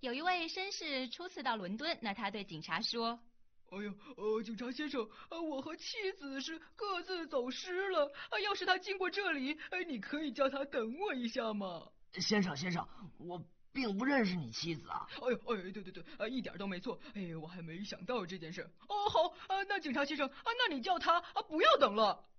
有一位绅士初次到伦敦，那他对警察说： 哎呦，警察先生，我和妻子是各自走失了。要是他经过这里，你可以叫他等我一下吗？ 先生，我并不认识你妻子啊。 对，一点都没错。我还没想到这件事。好，那警察先生，那你叫他不要等了。